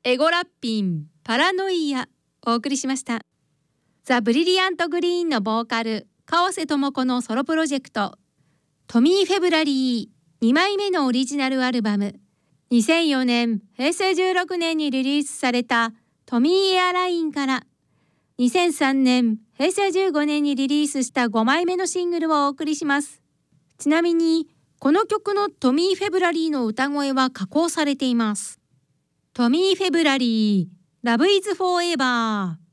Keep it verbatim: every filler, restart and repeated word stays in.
エゴラッピンパラノイアお送りしました。ザ・ブリリアント・グリーンのボーカル川瀬智子のソロプロジェクトトミー・フェブラリーにまいめのオリジナルアルバム、にせんよねんへいせいじゅうろくねんにリリースされたトミー・エアラインからにせんさんねんへいせいじゅうごねんにリリースしたごまいめのシングルをお送りします。ちなみにこの曲のトミー・フェブラリーの歌声は加工されています。トミー・フェブラリー Love is Forever